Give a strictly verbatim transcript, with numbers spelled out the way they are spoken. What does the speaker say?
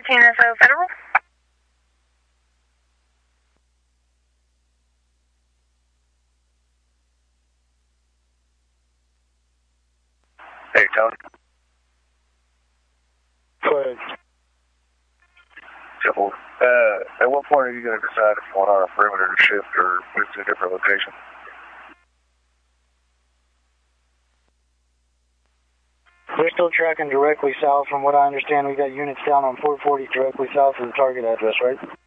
thirteen S O Federal. Hey, Tony. Go ahead. Simple. Uh, at what point are you going to decide if you want our perimeter to shift or move to a different location? We're still tracking directly south. From what I understand, we got units down on four forty directly south of the target address, right?